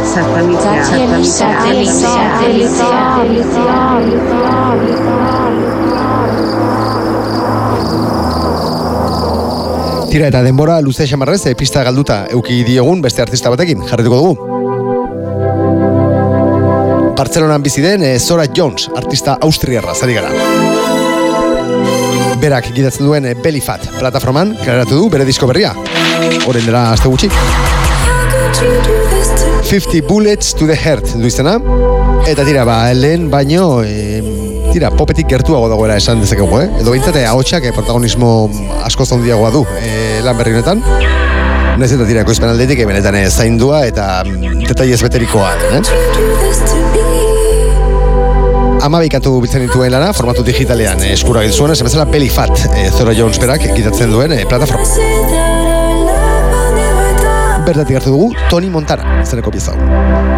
Tira eta denbora luze xamarrez pista galduta euki diogun beste artista batekin jarrituko dugu. Bartzelonan bizi den Zora Jones, artista austriarra zari gara. Berak gidatzen duen Belly Fat plataforman kaleratu du bere disko berria. Orain dela aste gutxi. 50 Bullets to the Heart du izena. Eta tira, lehen baino popetik gertuago dagoela esan dezakegu, Edo bintzate ahotsak protagonismo asko handiagoa du lan berri honetan. Naiz eta tira ekoizpen aldetik benetan zaindua eta detaiez beterikoa, Amabikatu biltzen dituen lana, formatu digitalean eskura gizuena, zemezela Belly Fat, Zora Jones berak gidatzen duen plataforma. Bertatik hartu dugu Tony Montana, zeneko pieza.